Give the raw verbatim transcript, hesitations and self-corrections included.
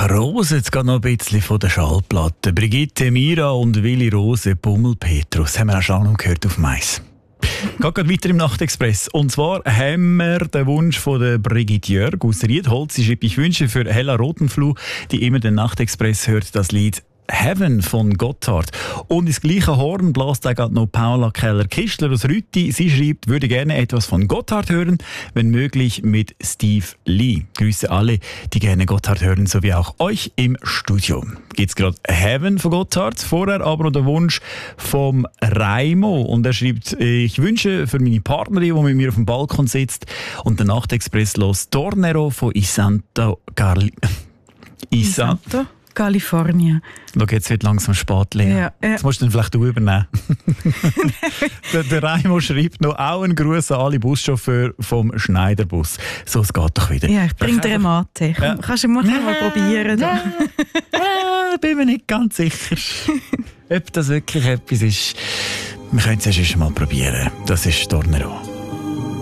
Rose, jetzt geht noch ein bisschen von der Schallplatte. Brigitte Mira und Willi Rose, Pummel Petrus. Haben wir auch schon noch gehört auf Mais. Geht gerade weiter im Nachtexpress. Und zwar haben wir den Wunsch von der Brigitte Jörg aus Riedholz. Sie schreibt, ich wünsche für Hella Rotenfluh, die immer den Nachtexpress hört, das Lied Heaven von Gotthard. Und ins gleiche Horn bläst auch noch Paula Keller-Kistler aus Rütti. Sie schreibt, würde gerne etwas von Gotthard hören, wenn möglich mit Steve Lee. Grüße alle, die gerne Gotthard hören, sowie auch euch im Studio. Geht's gerade Heaven von Gotthard, vorher aber noch der Wunsch vom Raimo. Und er schreibt, ich wünsche für meine Partnerin, die mit mir auf dem Balkon sitzt und der Nachtexpress los, Tornero von Isanto Carli... Isa... Isanto? Kalifornien. Schau, jetzt wird langsam spät, Lea. Ja, ja. Jetzt musst du dann vielleicht du übernehmen. der, der Raimo schreibt noch auch einen Gruß an alle Buschauffeure vom Schneiderbus. So, es geht doch wieder. Ja, ich bring dir eine Mate. Ja. Kannst du mal, mal probieren? Ja, ja, bin mir nicht ganz sicher, ob das wirklich etwas ist. Wir können es erst mal probieren. Das ist Tornero.